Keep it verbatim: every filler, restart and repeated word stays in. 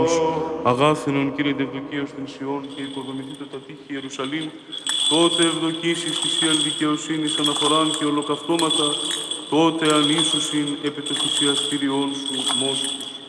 Αγάθινον, Κύριε, ευδοκία στην Σιών και υποδομηθείτε τα τείχη Ιερουσαλήμ, τότε ευδοκίσεις θυσίαν δικαιοσύνης αναφοράν και ολοκαυτώματα, τότε ανήσουσιν επί το θυσιαστήριόν σου μόσχους.